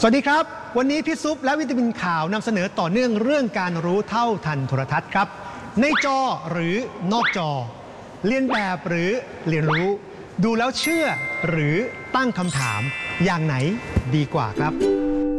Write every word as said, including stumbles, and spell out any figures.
วัสดีครับวันนี้พี่ซุปและวิตามินข่าวนำเสนอต่อเนื่องเรื่องการรู้เท่าทันโทรทัศน์ครับในจอหรือนอกจอเรียนแบบหรือเรียนรู้ดูแล้วเชื่อหรือตั้งคำถามอย่างไหนดีกว่าครับ